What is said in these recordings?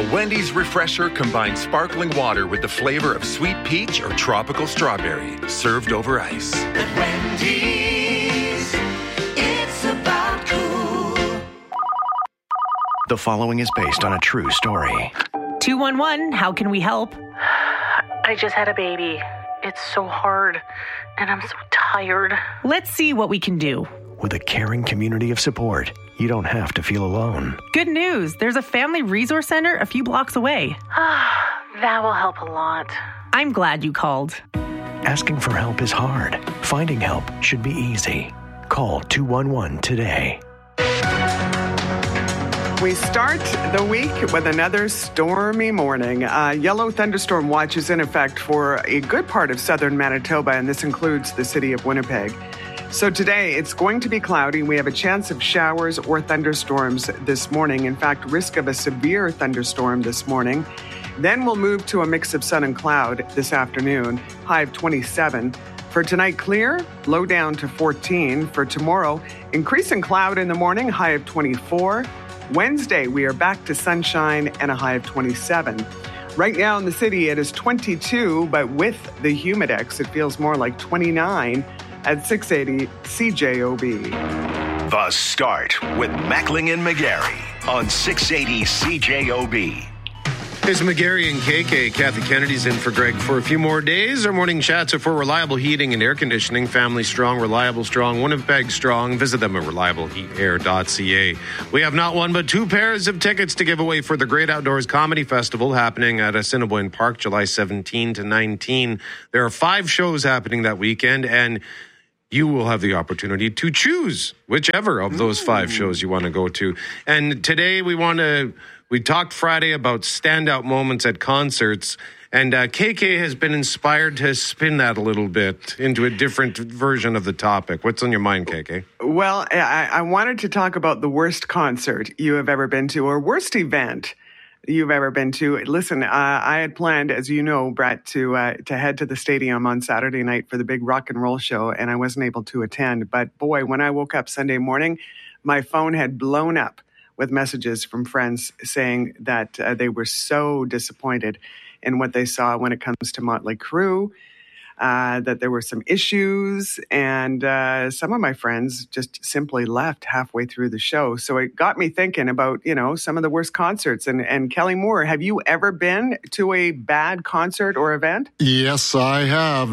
Wendy's Refresher combines sparkling water with the flavor of sweet peach or tropical strawberry, served over ice. At Wendy's, it's about cool. The following is based on a true story. 211, how can we help? I just had a baby. It's so hard, and I'm so tired. Let's see what we can do. With a caring community of support, you don't have to feel alone. Good news, there's a family resource center a few blocks away. That will help a lot. I'm glad you called. Asking for help is hard. Finding help should be easy. Call 211 today. We start the week with another stormy morning. Yellow thunderstorm watch is in effect for a good part of southern Manitoba, and this includes the city of Winnipeg. So today, it's going to be cloudy. We have a chance of showers or thunderstorms this morning. In fact, risk of a severe thunderstorm this morning. Then we'll move to a mix of sun and cloud this afternoon, high of 27. For tonight, clear, low down to 14. For tomorrow, increasing cloud in the morning, high of 24. Wednesday, we are back to sunshine and a high of 27. Right now in the city, it is 22, but with the humidex, it feels more like 29 at 680 CJOB. The Start with Mackling and McGarry on 680 CJOB. It's McGarry and KK. Kathy Kennedy's in for Greg for a few more days. Our morning chats are for reliable heating and air conditioning. Family strong, reliable strong, Winnipeg strong. Visit them at reliableheatair.ca. We have not one but two pairs of tickets to give away for the Great Outdoors Comedy Festival happening at Assiniboine Park, July 17 to 19. There are 5 shows happening that weekend, and you will have the opportunity to choose whichever of those 5 shows you want to go to. And today we talked Friday about standout moments at concerts, and KK has been inspired to spin that a little bit into a different version of the topic. What's on your mind, KK? Well, I wanted to talk about the worst concert you have ever been to, or worst event you've ever been to. Listen, I had planned, as you know, Brett, to head to the stadium on Saturday night for the big rock and roll show, and I wasn't able to attend. But boy, when I woke up Sunday morning, my phone had blown up with messages from friends saying that they were so disappointed in what they saw when it comes to Motley Crue, that there were some issues, and some of my friends just simply left halfway through the show. So it got me thinking about, some of the worst concerts. And Kelly Moore, have you ever been to a bad concert or event? Yes, I have.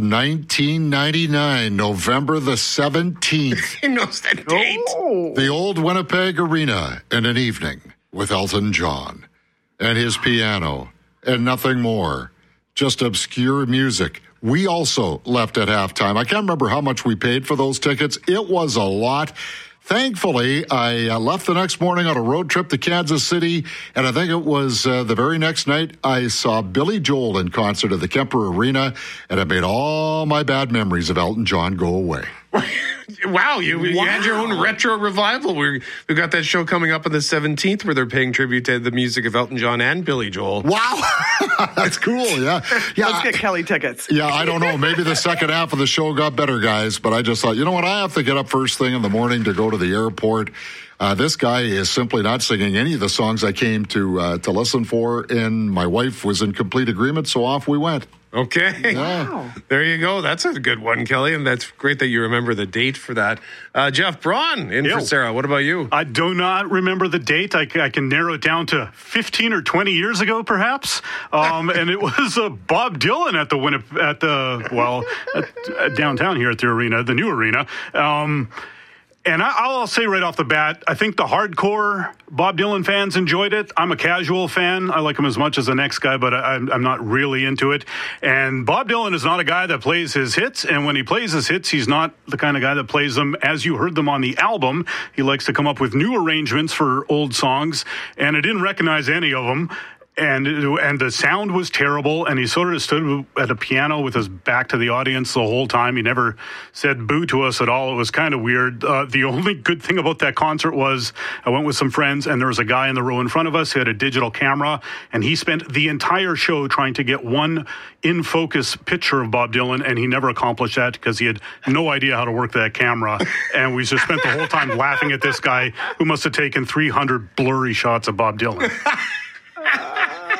1999, November the 17th. He knows that date. Oh. The old Winnipeg Arena in an evening with Elton John and his piano and nothing more. Just obscure music. We also left at halftime. I can't remember how much we paid for those tickets. It was a lot. Thankfully, I left the next morning on a road trip to Kansas City, and I think it was the very next night I saw Billy Joel in concert at the Kemper Arena, and it made all my bad memories of Elton John go away. Wow, you had your own retro revival. We've got that show coming up on the 17th where they're paying tribute to the music of Elton John and Billy Joel. Wow, that's cool, yeah. Let's get Kelly tickets. Yeah, I don't know. Maybe the second half of the show got better, guys, but I just thought, you know what, I have to get up first thing in the morning to go to the airport. This guy is simply not singing any of the songs I came to listen for, and my wife was in complete agreement, so off we went. Okay. Wow. There you go. That's a good one, Kelly, and that's great that you remember the date for that. Jeff Braun in for Sarah. What about you? I do not remember the date. I can narrow it down to 15 or 20 years ago, perhaps. And it was Bob Dylan at downtown here at the arena, the new arena. And I'll say right off the bat, I think the hardcore Bob Dylan fans enjoyed it. I'm a casual fan. I like him as much as the next guy, but I'm not really into it. And Bob Dylan is not a guy that plays his hits. And when he plays his hits, he's not the kind of guy that plays them as you heard them on the album. He likes to come up with new arrangements for old songs. And I didn't recognize any of them. And the sound was terrible, and he sort of stood at a piano with his back to the audience the whole time. He never said boo to us at all. It was kind of weird. The only good thing about that concert was I went with some friends, and there was a guy in the row in front of us who had a digital camera, and he spent the entire show trying to get one in-focus picture of Bob Dylan, and he never accomplished that because he had no idea how to work that camera. And we just spent the whole time laughing at this guy who must have taken 300 blurry shots of Bob Dylan.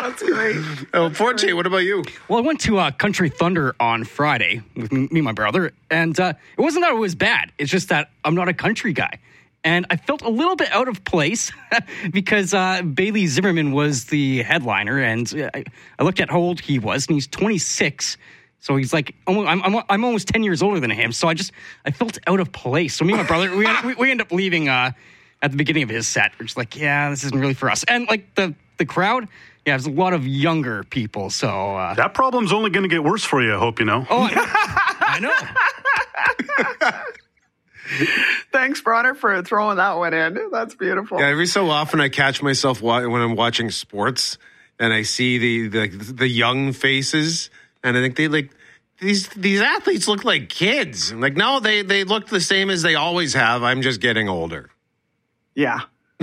That's great. Oh, Forte, what about you? Well, I went to Country Thunder on Friday with me and my brother, and it wasn't that it was bad. It's just that I'm not a country guy. And I felt a little bit out of place because Bailey Zimmerman was the headliner, and I looked at how old he was, and he's 26. So he's like, I'm almost 10 years older than him. So I felt out of place. So me and my brother, we ended up leaving at the beginning of his set. We're just like, yeah, this isn't really for us. And like the crowd, yeah, there's a lot of younger people. So that problem's only going to get worse for you, I hope you know. Oh, I know. Thanks, Bronner, for throwing that one in. That's beautiful. Yeah, every so often I catch myself when I'm watching sports and I see the young faces, and I think they like these athletes look like kids. I'm like, no, they look the same as they always have. I'm just getting older. Yeah.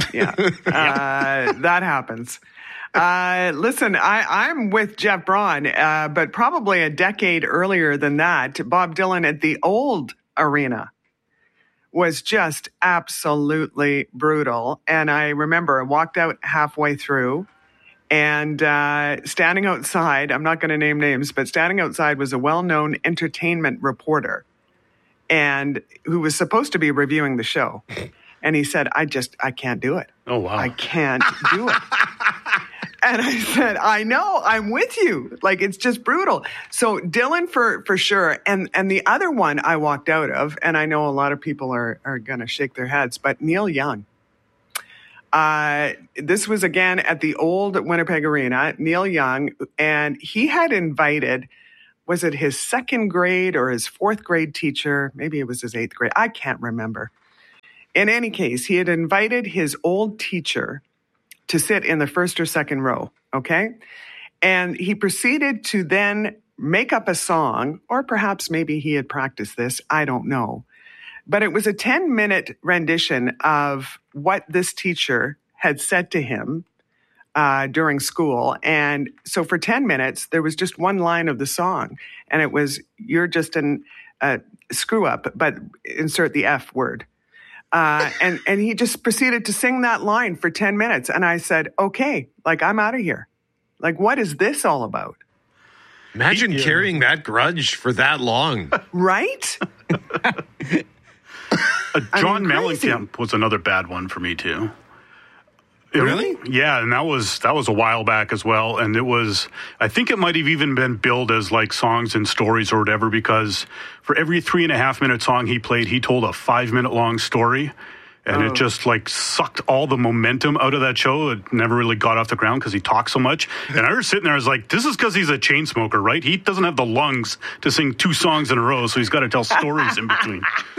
That happens. Listen, I'm with Jeff Braun, but probably a decade earlier than that, Bob Dylan at the old arena was just absolutely brutal. And I remember I walked out halfway through, and standing outside, I'm not going to name names, but standing outside was a well-known entertainment reporter, and who was supposed to be reviewing the show. And he said, I can't do it. Oh, wow. I can't do it. And I said, I know, I'm with you. Like, it's just brutal. So Dylan for sure. And the other one I walked out of, and I know a lot of people are going to shake their heads, but Neil Young. This was again at the old Winnipeg Arena, Neil Young, and he had invited, was it his second grade or his fourth grade teacher? Maybe it was his eighth grade. I can't remember. In any case, he had invited his old teacher to sit in the first or second row, okay? And he proceeded to then make up a song, or perhaps maybe he had practiced this, I don't know. But it was a 10-minute rendition of what this teacher had said to him during school. And so for 10 minutes, there was just one line of the song. And it was, you're just a screw up, but insert the F word. And he just proceeded to sing that line for 10 minutes. And I said, okay, like, I'm out of here. Like, what is this all about? Imagine carrying that grudge for that long. Right? John Mellencamp was another bad one for me, too. Really? Yeah, and that was a while back as well. And it was, I think it might have even been billed as like songs and stories or whatever, because for every 3.5-minute song he played, he told a 5-minute long story. And it just like sucked all the momentum out of that show. It never really got off the ground because he talked so much. And I was sitting there, I was like, this is because he's a chain smoker, right? He doesn't have the lungs to sing 2 songs in a row, so he's got to tell stories in between.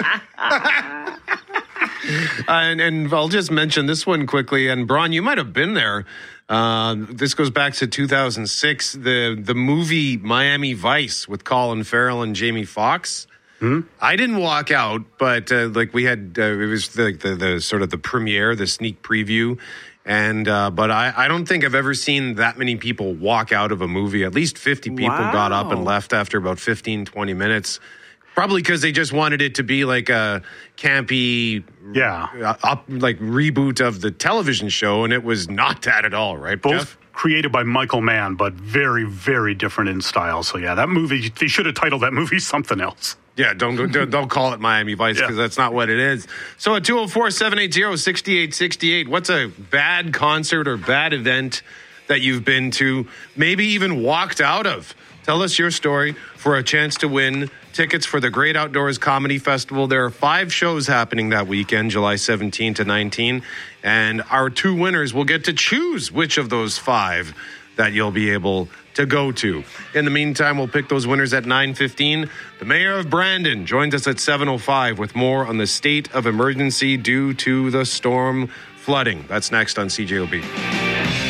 And I'll just mention this one quickly. And Braun, you might have been there. This goes back to 2006. The movie Miami Vice with Colin Farrell and Jamie Foxx. I didn't walk out, but like we had, it was the sort of the premiere, the sneak preview. And but I don't think I've ever seen that many people walk out of a movie. At least 50 people got up and left after about 15, 20 minutes. Probably because they just wanted it to be like a campy, like reboot of the television show, and it was not that at all, right? Both Jeff? created by Michael Mann, but very, very different in style. So yeah, that movie, they should have titled that movie something else. Yeah, don't call it Miami Vice because that's not what it is. So at 204-780-6868, what's a bad concert or bad event that you've been to, maybe even walked out of? Tell us your story for a chance to win tickets for the Great Outdoors Comedy Festival. There are 5 shows happening that weekend, July 17 to 19, and our 2 winners will get to choose which of those 5 that you'll be able to go to. In the meantime, we'll pick those winners at 9:15. The mayor of Brandon joins us at 7:05 with more on the state of emergency due to the storm flooding. That's next on CJOB.